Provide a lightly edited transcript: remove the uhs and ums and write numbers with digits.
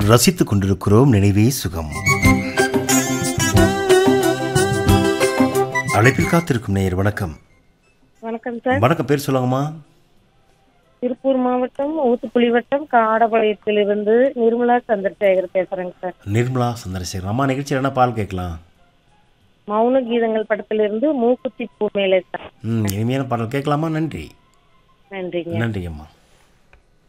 ரசித்துக் கொண்டிருக்கிறோம். நினைவே சுகம். அழைப்பில் காத்திருக்கும் நேயர் வணக்கம். வணக்கம் சார். வணக்கம், பேர் சொல்லுங்கம்மா. திருப்பூர் மாவட்டம் ஊத்துக்குளி வட்டம் காடபாளையத்திலிருந்து நிர்மலா சந்திரசேகர் பேசுறேங்க சார். நிர்மலா சந்திரசேகர் அம்மா, நிகழ்ச்சியில் என்ன பால் கேட்கலாம்? மௌன கீதங்கள் படத்திலிருந்து மூக்குத்தி பூ மேலே சார். இனிமையான பாடல் கேட்கலாமா? நன்றி. நன்றிங்க. நன்றிங்கம்மா.